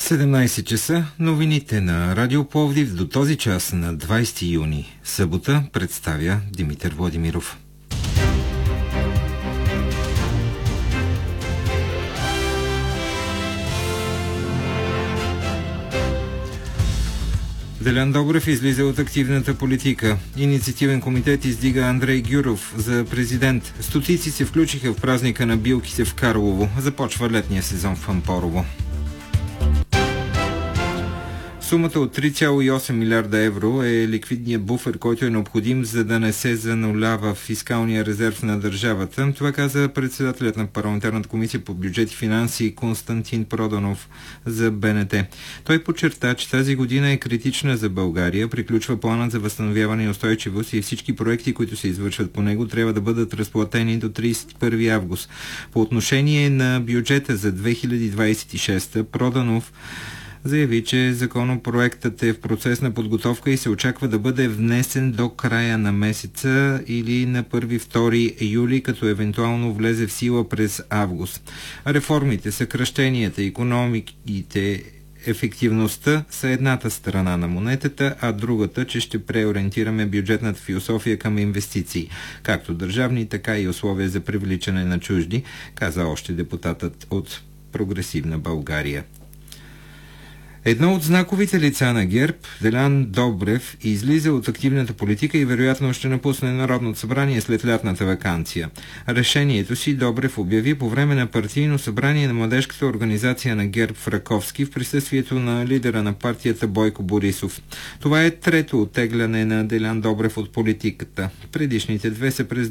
17 часа, новините на Радио Пловдив до този час на 20 юни, събота, представя Димитър Владимиров. Делян Добрев излиза от активната политика. Инициативен комитет издига Андрей Гюров за президент. Стотици се включиха в празника на билките в Карлово. Започва летния сезон в Ампорово. Сумата от 3,8 милиарда евро е ликвидният буфер, който е необходим, за да не се занулява фискалния резерв на държавата. Това каза председателят на парламентарната комисия по бюджет и финанси Константин Проданов за БНТ. Той подчерта, че тази година е критична за България. Приключва планът за възстановяване и устойчивост и всички проекти, които се извършват по него, трябва да бъдат разплатени до 31 август. По отношение на бюджета за 2026, Проданов заяви, че законопроектът е в процес на подготовка и се очаква да бъде внесен до края на месеца или на 1-2 юли, като евентуално влезе в сила през август. Реформите, съкращенията, икономиките, ефективността са едната страна на монетата, а другата, че ще преориентираме бюджетната философия към инвестиции, както държавни, така и условия за привличане на чужди, каза още депутатът от Прогресивна България. Едно от знаковите лица на ГЕРБ, Делян Добрев, излиза от активната политика и вероятно ще напусне Народното събрание след лятната ваканция. Решението си Добрев обяви по време на партийно събрание на младежката организация на ГЕРБ в Раковски в присъствието на лидера на партията Бойко Борисов. Това е трето оттегляне на Делян Добрев от политиката. Предишните две са през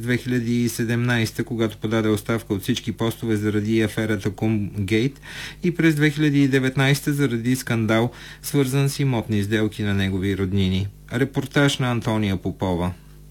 2017, когато подаде оставка от всички постове заради аферата Кумгейт, и през 2019 заради скандал, свързан с имотни сделки на негови роднини. Репортаж на Антония Попова.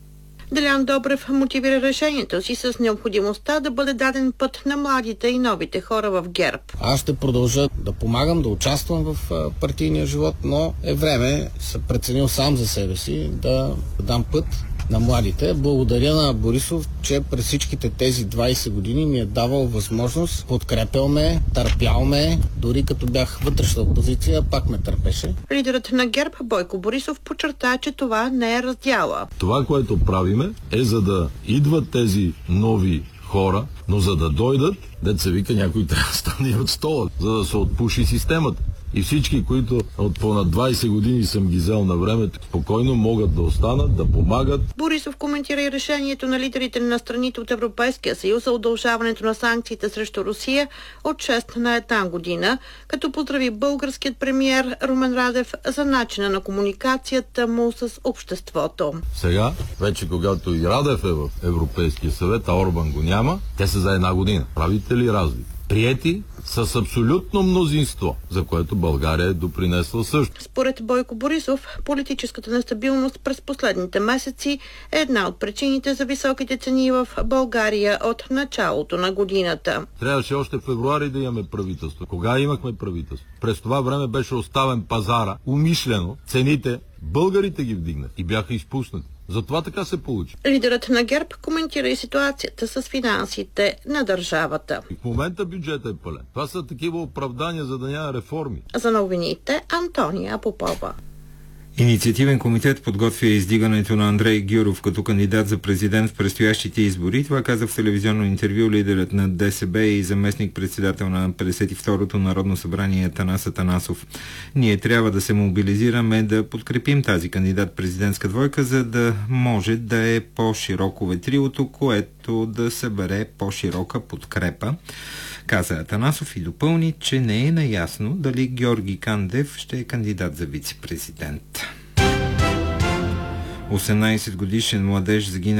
Делян Добрев мотивира решението си с необходимостта да бъде даден път на младите и новите хора в ГЕРБ. Аз ще продължа да помагам, да участвам в партийния живот, но е време, съм преценил сам за себе си, да дам път на младите. Благодаря на Борисов, че през всичките тези 20 години ми е давал възможност, подкрепял ме, търпял ме, дори като бях вътрешна опозиция, пак ме търпеше. Лидерът на ГЕРБ Бойко Борисов подчерта, че това не е раздяла. Това, което правиме, е за да идват тези нови хора, но за да дойдат, деца вика, някой трябва да стане от стола, за да се отпуши системата. И всички, които от понад 20 години съм ги взел на времето, спокойно могат да останат, да помагат. Борисов коментира и решението на лидерите на страните от Европейския съюз за удължаването на санкциите срещу Русия от 6 на 1 година, като поздрави българският премиер Румен Радев за начина на комуникацията му с обществото. Сега, вече когато и Радев е в Европейския съвет, а Орбан го няма, те са за 1 година. Правите ли разлика? Приети с абсолютно мнозинство, за което България е допринесла също. Според Бойко Борисов, политическата нестабилност през последните месеци е една от причините за високите цени в България от началото на годината. Трябваше още в февруари да имаме правителство. Кога имахме правителство? През това време беше оставен пазара, умишлено, цените, българите ги вдигнат и бяха изпуснати. Затова така се получи. Лидерът на ГЕРБ коментира и ситуацията с финансите на държавата. В момента бюджетът е пълен. Това са такива оправдания, за да няма реформи. За новините Антония Попова. Инициативен комитет подготвя издигането на Андрей Гюров като кандидат за президент в предстоящите избори. Това каза в телевизионно интервю лидерът на ДСБ и заместник-председател на 52-то Народно събрание Атанас Атанасов. Ние трябва да се мобилизираме да подкрепим тази кандидат-президентска двойка, за да може да е по-широко ветрилото, което да събере по-широка подкрепа, каза Атанасов и допълни, че не е наясно дали Георги Кандев ще е кандидат за вице-президент. 18-годишен младеж загина